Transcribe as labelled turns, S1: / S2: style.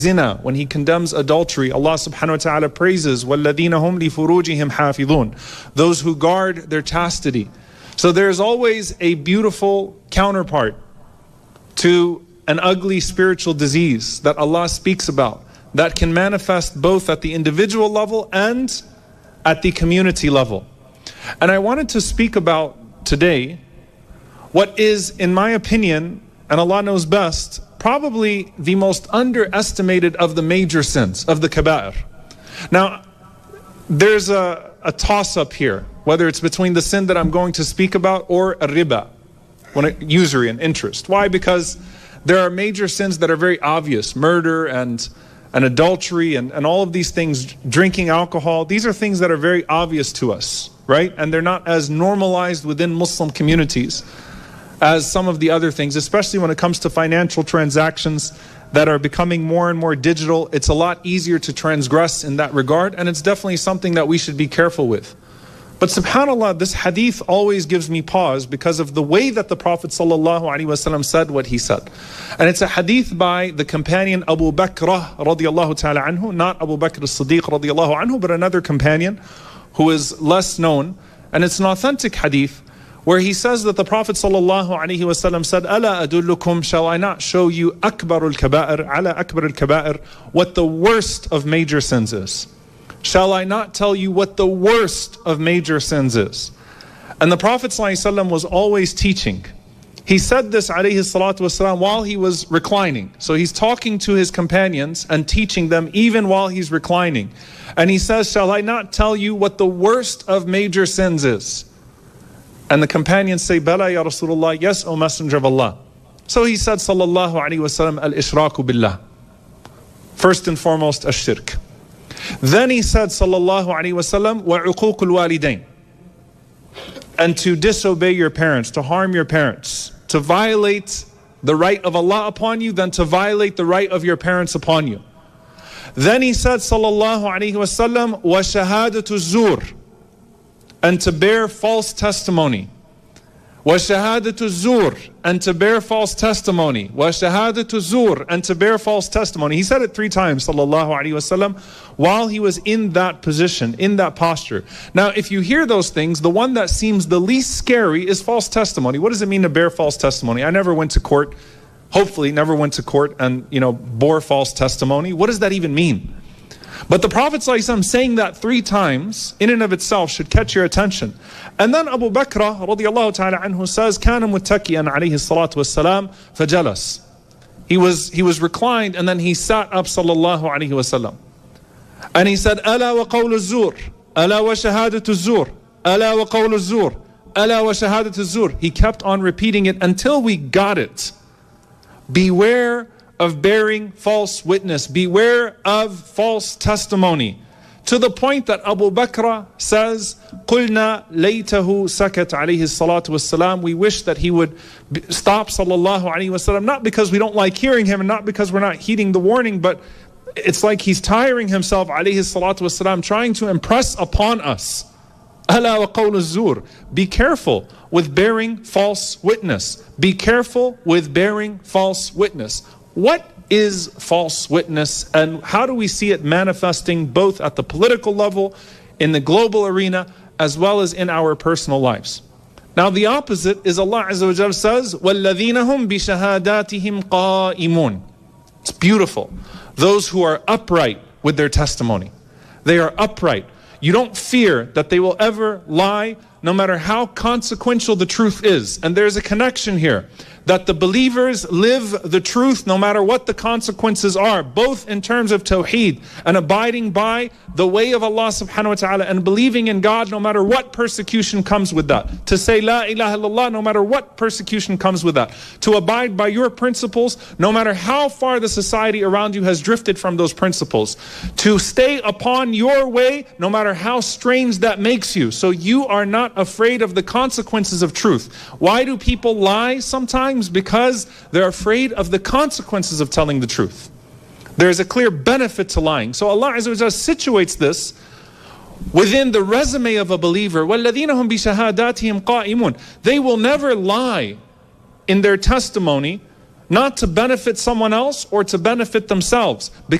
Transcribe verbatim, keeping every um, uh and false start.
S1: zina, when he condemns adultery, Allah subhanahu wa ta'ala praises وَالَّذِينَ هُمْ لِفُرُوجِهِمْ حَافِظُونَ, those who guard their chastity. So there's always a beautiful counterpart to an ugly spiritual disease that Allah speaks about, that can manifest both at the individual level and at the community level. And I wanted to speak about today what is, in my opinion, and Allah knows best, probably the most underestimated of the major sins, of the kaba'ir. Now, there's a, a toss-up here, whether it's between the sin that I'm going to speak about or a riba, when it, usury and interest. Why? Because there are major sins that are very obvious, murder and, and adultery and, and all of these things, drinking alcohol. These are things that are very obvious to us, right? And they're not as normalized within Muslim communities as some of the other things, especially when it comes to financial transactions that are becoming more and more digital. It's a lot easier to transgress in that regard, and it's definitely something that we should be careful with. But subhanAllah, this hadith always gives me pause because of the way that the Prophet ﷺ said what he said. And it's a hadith by the companion Abu Bakr radiallahu ta'ala anhu, not Abu Bakr as-Siddiq radiallahu anhu, but another companion who is less known. And it's an authentic hadith where he says that the Prophet ﷺ said, "Ala adullukum, shall I not show you akbar al-kaba'ir, ala akbar al-kaba'ir, what the worst of major sins is? Shall I not tell you what the worst of major sins is?" And the Prophet ﷺ was always teaching. He said this alayhi salatu wasalam while he was reclining. So he's talking to his companions and teaching them even while he's reclining. And he says, "Shall I not tell you what the worst of major sins is?" And the companions say, "Bala ya Rasulullah, yes, O Messenger of Allah." So he said, sallallahu alayhi wasallam, "Al-ishraku billah." First and foremost, ash-shirk. Then he said, sallallahu alayhi wasallam, "Wa uququl walidain." And to disobey your parents, to harm your parents, to violate the right of Allah upon you, then to violate the right of your parents upon you. Then he said, sallallahu alayhi wasallam, "Wa shahadatu zur." And to bear false testimony. Wa shahadatu zur, and to bear false testimony. Wa shahadatu zur, and to bear false testimony. He said it three times, sallallahu alaihi wasallam, while he was in that position, in that posture. Now, if you hear those things, the one that seems the least scary is false testimony. What does it mean to bear false testimony? I never went to court, hopefully never went to court and, you know, bore false testimony. What does that even mean? But the Prophet ﷺ saying that three times in and of itself should catch your attention. And then Abu Bakr radiallahu ta'ala anhu says, "Kana muttaki'an alayhi salatu wassalam fajalas." He was he was reclined and then he sat up sallallahu alayhi wasallam. And he said, "Ala wa qawlu zur, ala wa shahadatu zur, ala wa qawlu zur, ala wa shahadatu zur." He kept on repeating it until we got it. Beware of bearing false witness. Beware of false testimony. To the point that Abu Bakr says, "Qulna laytahu sakat alayhi salatu wassalam." We wish that he would stop sallallahu alayhi wasallam, not because we don't like hearing him and not because we're not heeding the warning, but it's like he's tiring himself alayhi salatu wassalam, trying to impress upon us. Ala wa qawlu zur. Be careful with bearing false witness. Be careful with bearing false witness. What is false witness, and how do we see it manifesting both at the political level, in the global arena, as well as in our personal lives? Now the opposite is Allah Azza wa Jalla says, وَالَّذِينَ هُمْ بِشَهَادَاتِهِمْ قَائِمُونَ. It's beautiful. Those who are upright with their testimony. They are upright. You don't fear that they will ever lie, no matter how consequential the truth is. And there's a connection here, that the believers live the truth no matter what the consequences are, both in terms of tawheed and abiding by the way of Allah subhanahu wa ta'ala and believing in God no matter what persecution comes with that. To say la ilaha illallah no matter what persecution comes with that. To abide by your principles no matter how far the society around you has drifted from those principles. To stay upon your way no matter how strange that makes you. So you are not afraid of the consequences of truth. Why do people lie sometimes? Because they're afraid of the consequences of telling the truth. There's a clear benefit to lying. So Allah Azza wa Jalla situates this within the resume of a believer. وَالَّذِينَ هُمْ بِشَهَادَاتِهِمْ قَائِمُونَ. They will never lie in their testimony, not to benefit someone else or to benefit themselves.